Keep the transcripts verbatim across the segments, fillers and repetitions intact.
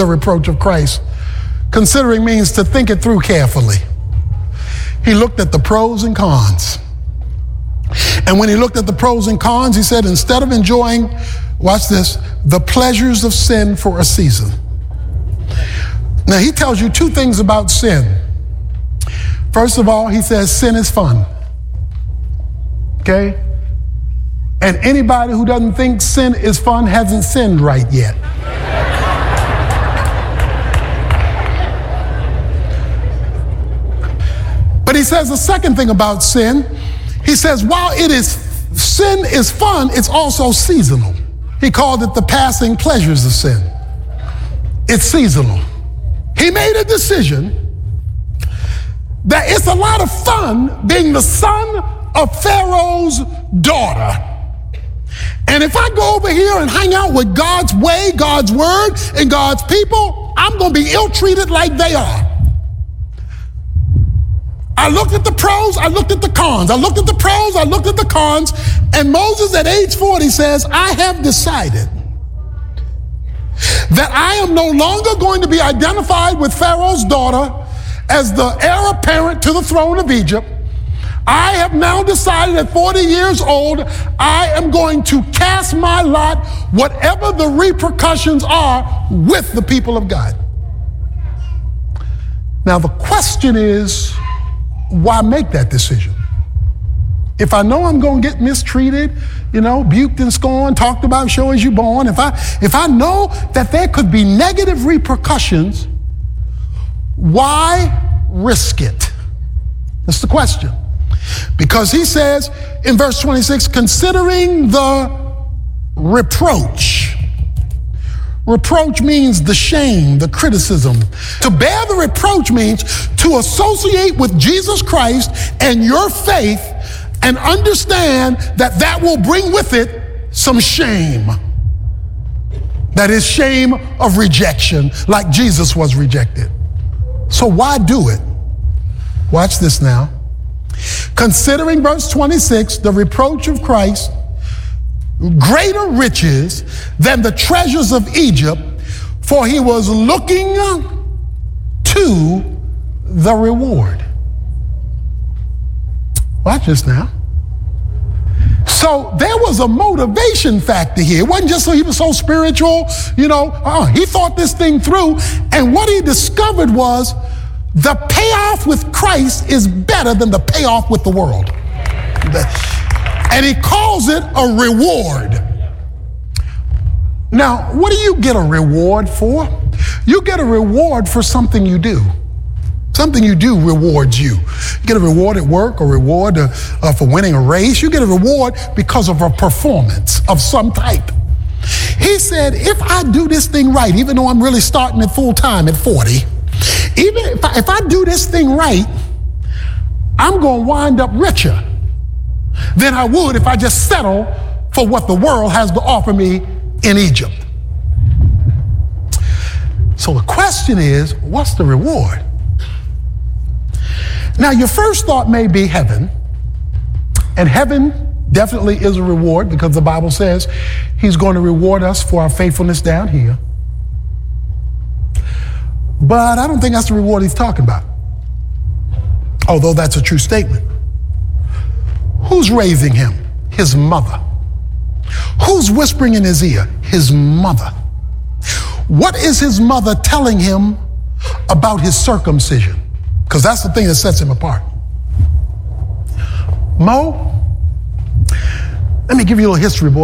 the reproach of Christ. Considering means to think it through carefully. He looked at the pros and cons. And when he looked at the pros and cons, he said, instead of enjoying, watch this, the pleasures of sin for a season. Now, he tells you two things about sin. First of all, he says sin is fun. Okay? And anybody who doesn't think sin is fun hasn't sinned right yet. But he says the second thing about sin, he says while it is sin is fun, it's also seasonal. He called it the passing pleasures of sin. It's seasonal. He made a decision that it's a lot of fun being the son of Pharaoh's daughter. And if I go over here and hang out with God's way, God's word, and God's people, I'm going to be ill-treated like they are. I looked at the pros, I looked at the cons. I looked at the pros, I looked at the cons. And Moses at age forty says, I have decided that I am no longer going to be identified with Pharaoh's daughter as the heir apparent to the throne of Egypt. I have now decided at forty years old, I am going to cast my lot, whatever the repercussions are, with the people of God. Now the question is, why make that decision? If I know I'm going to get mistreated, you know, buked and scorned, talked about, show as you born, if I, if I know that there could be negative repercussions, why risk it? That's the question. Because he says in verse twenty-six, considering the reproach. Reproach means the shame, the criticism. To bear the reproach means to associate with Jesus Christ and your faith and understand that that will bring with it some shame. That is shame of rejection, like Jesus was rejected. So why do it? Watch this now. Considering verse twenty-six, the reproach of Christ, greater riches than the treasures of Egypt, for he was looking to the reward. Watch this now. So there was a motivation factor here. It wasn't just so he was so spiritual, you know, uh, he thought this thing through. And what he discovered was the payoff with Christ is better than the payoff with the world. And he calls it a reward. Now, what do you get a reward for? You get a reward for something you do. Something you do rewards you. You get a reward at work, a reward uh, uh, for winning a race. You get a reward because of a performance of some type. He said, if I do this thing right, even though I'm really starting it full time at forty, even if I, if I do this thing right, I'm going to wind up richer than I would if I just settle for what the world has to offer me in Egypt. So the question is, what's the reward? Now, your first thought may be heaven, and heaven definitely is a reward because the Bible says he's going to reward us for our faithfulness down here. But I don't think that's the reward he's talking about, although that's a true statement. Who's raising him? His mother. Who's whispering in his ear? His mother. What is his mother telling him about his circumcision? Because that's the thing that sets him apart. Mo, let me give you a little history, boy.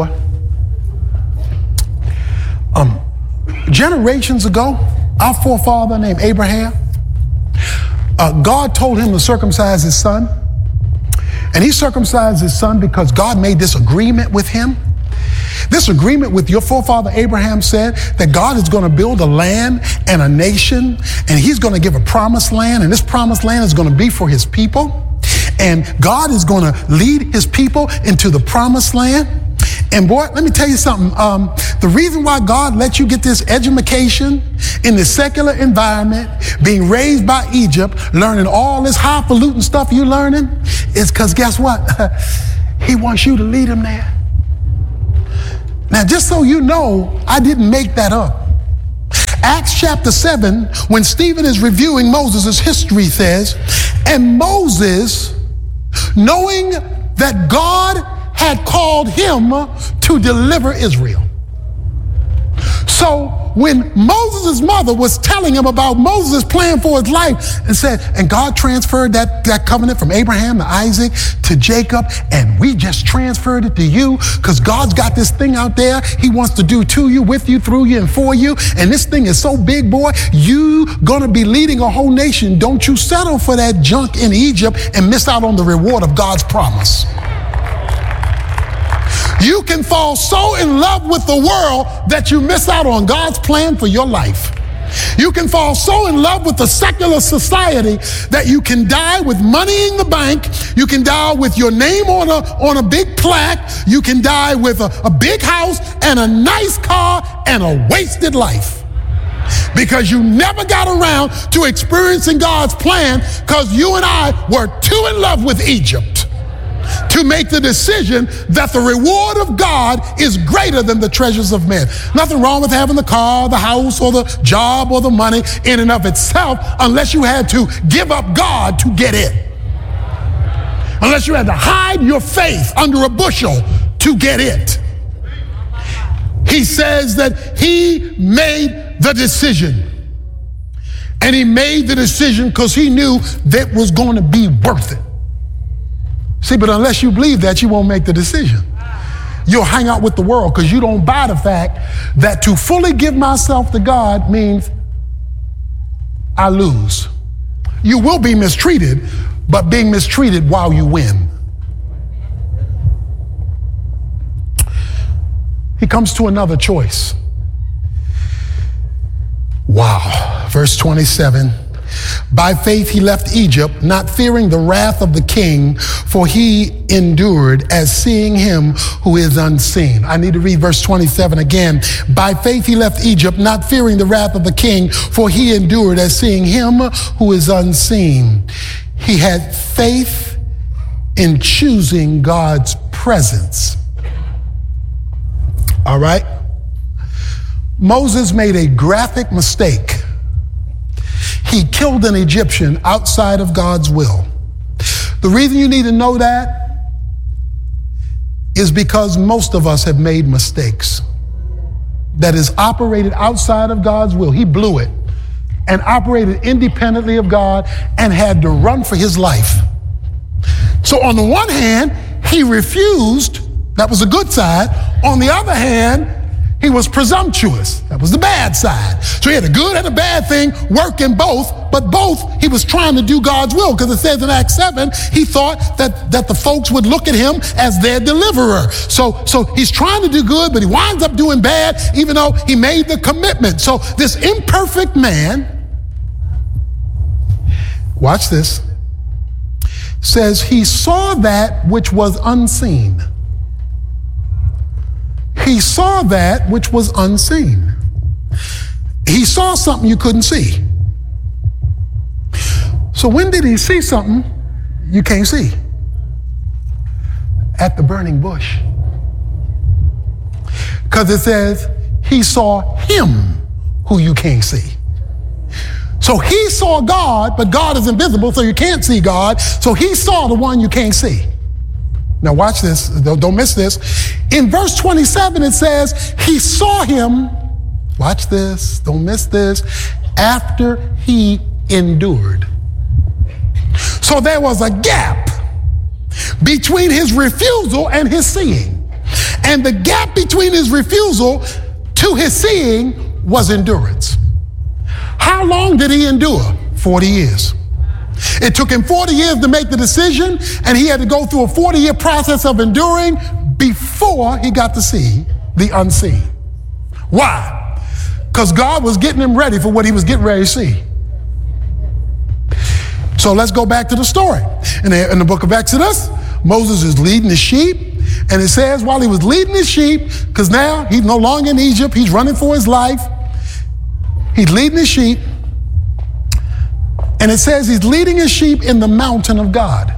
Um, generations ago, our forefather named Abraham, uh, God told him to circumcise his son. And he circumcised his son because God made this agreement with him. This agreement with your forefather Abraham said that God is going to build a land and a nation, and he's going to give a promised land, and this promised land is going to be for his people. And God is going to lead his people into the promised land. And boy, let me tell you something. Um, the reason why God let you get this education in this secular environment, being raised by Egypt, learning all this highfalutin stuff you're learning, is because guess what? He wants you to lead him there. Now, just so you know, I didn't make that up. Acts chapter seven, when Stephen is reviewing Moses' history, says, and Moses, knowing that God had called him to deliver Israel. So when Moses' mother was telling him about Moses' plan for his life and said, and God transferred that, that covenant from Abraham to Isaac to Jacob, and we just transferred it to you because God's got this thing out there he wants to do to you, with you, through you, and for you. And this thing is so big, boy, you gonna be leading a whole nation. Don't you settle for that junk in Egypt and miss out on the reward of God's promise. You can fall so in love with the world that you miss out on God's plan for your life. You can fall so in love with the secular society that you can die with money in the bank. You can die with your name on a, on a big plaque. You can die with a, a big house and a nice car and a wasted life. Because you never got around to experiencing God's plan because you and I were too in love with Egypt to make the decision that the reward of God is greater than the treasures of men. Nothing wrong with having the car, the house, or the job, or the money in and of itself, unless you had to give up God to get it. Unless you had to hide your faith under a bushel to get it. He says that he made the decision. And he made the decision because he knew that was going to be worth it. See, but unless you believe that, you won't make the decision. You'll hang out with the world because you don't buy the fact that to fully give myself to God means I lose. You will be mistreated, but being mistreated while you win. He comes to another choice. Wow. Verse twenty-seven. By faith he left Egypt, not fearing the wrath of the king, for he endured as seeing him who is unseen. I need to read verse twenty-seven again. By faith he left Egypt, not fearing the wrath of the king, for he endured as seeing him who is unseen. He had faith in choosing God's presence. All right? Moses made a graphic mistake. He killed an Egyptian outside of God's will. The reason you need to know that is because most of us have made mistakes that is operated outside of God's will. He blew it and operated independently of God and had to run for his life. So on the one hand, he refused. That was a good side. On the other hand, he was presumptuous. That was the bad side. So he had a good and a bad thing working both, but both he was trying to do God's will, because it says in Acts seven, he thought that, that the folks would look at him as their deliverer. So, so he's trying to do good, but he winds up doing bad, even though he made the commitment. So this imperfect man, watch this, says he saw that which was unseen. He saw that which was unseen. He saw something you couldn't see. So when did he see something you can't see? At the burning bush. Because it says he saw him who you can't see. So he saw God, but God is invisible, so you can't see God. So he saw the one you can't see. Now watch this, don't miss this. In verse twenty-seven it says, he saw him, watch this, don't miss this, after he endured. So there was a gap between his refusal and his seeing. And the gap between his refusal to his seeing was endurance. How long did he endure? forty years. It took him forty years to make the decision, and he had to go through a forty-year process of enduring before he got to see the unseen. Why? Because God was getting him ready for what he was getting ready to see. So let's go back to the story. In the, in the book of Exodus, Moses is leading the sheep, and it says while he was leading the sheep, because now he's no longer in Egypt, he's running for his life, he's leading the sheep, and it says he's leading his sheep in the mountain of God.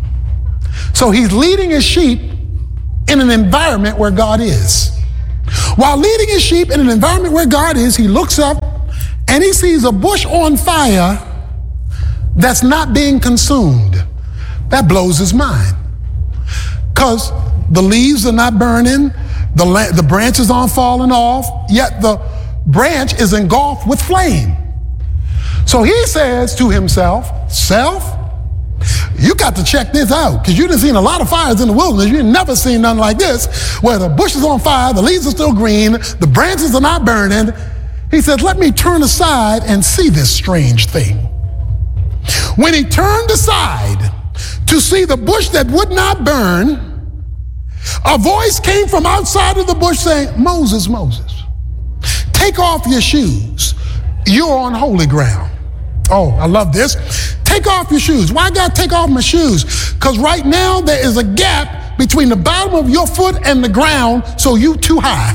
So he's leading his sheep in an environment where God is. While leading his sheep in an environment where God is, he looks up and he sees a bush on fire that's not being consumed. That blows his mind. Because the leaves are not burning, the, la- the branches aren't falling off, yet the branch is engulfed with flame. So he says to himself, self, you got to check this out, because you've seen a lot of fires in the wilderness. You've never seen nothing like this, where the bush is on fire, the leaves are still green, the branches are not burning. He says, let me turn aside and see this strange thing. When he turned aside to see the bush that would not burn, a voice came from outside of the bush saying, Moses, Moses, take off your shoes. You're on holy ground. Oh, I love this. Take off your shoes. Why I gotta take off my shoes? Because right now there is a gap between the bottom of your foot and the ground, so you too high.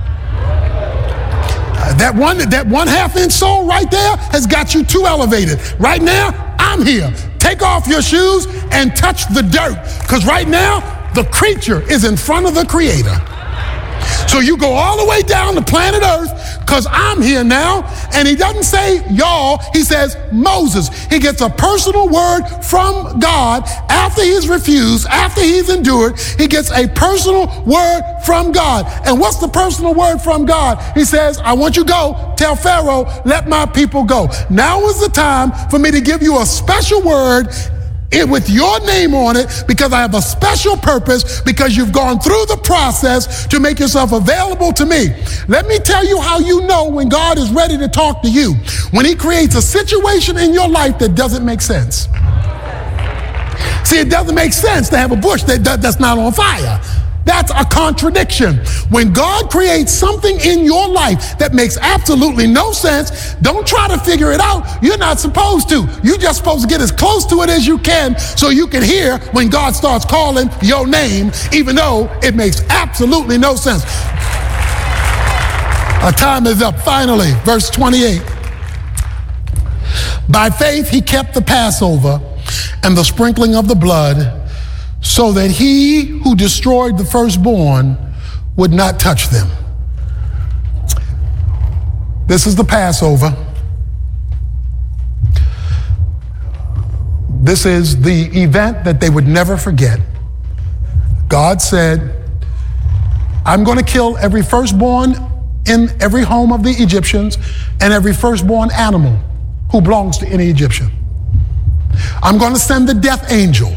Uh, that one, that one half inch sole right there has got you too elevated. Right now, I'm here. Take off your shoes and touch the dirt, because right now the creature is in front of the Creator. So you go all the way down to planet Earth, because I'm here now. And he doesn't say y'all, he says Moses. He gets a personal word from God after he's refused, after he's endured. He gets a personal word from God. And what's the personal word from God? He says, I want you to go tell Pharaoh, let my people go. Now is the time for me to give you a special word it with your name on it, because I have a special purpose, because you've gone through the process to make yourself available to me. Let me tell you how you know when God is ready to talk to you. When he creates a situation in your life that doesn't make sense. See, it doesn't make sense to have a bush that, that that's not on fire. That's a contradiction. When God creates something in your life that makes absolutely no sense, don't try to figure it out. You're not supposed to. You're just supposed to get as close to it as you can so you can hear when God starts calling your name, even though it makes absolutely no sense. Our time is up. Finally, verse twenty-eight. By faith, he kept the Passover and the sprinkling of the blood, so that he who destroyed the firstborn would not touch them. This is the Passover. This is the event that they would never forget. God said, I'm going to kill every firstborn in every home of the Egyptians and every firstborn animal who belongs to any Egyptian. I'm going to send the death angel.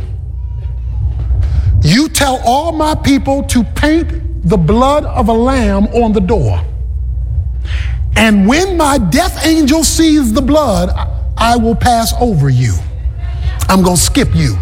You tell all my people to paint the blood of a lamb on the door. And when my death angel sees the blood, I will pass over you. I'm going to skip you.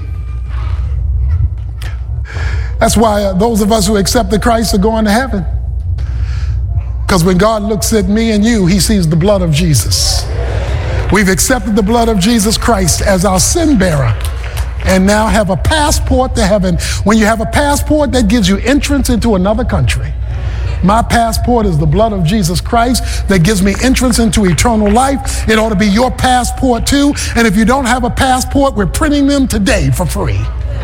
That's why those of us who accepted Christ are going to heaven. Because when God looks at me and you, he sees the blood of Jesus. We've accepted the blood of Jesus Christ as our sin bearer, and now have a passport to heaven. When you have a passport, that gives you entrance into another country. My passport is the blood of Jesus Christ that gives me entrance into eternal life. It ought to be your passport too. And if you don't have a passport, we're printing them today for free.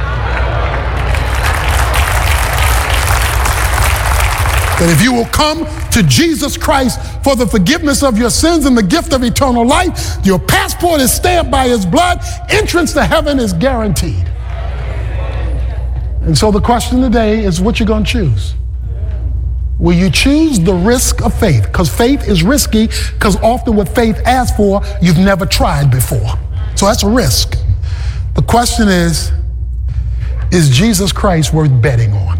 And if you will come to Jesus Christ for the forgiveness of your sins and the gift of eternal life, your passport is stamped by his blood. Entrance to heaven is guaranteed. And so the question today is what you're going to choose. Will you choose the risk of faith? Because faith is risky, because often what faith asks for, you've never tried before. So that's a risk. The question is, is Jesus Christ worth betting on?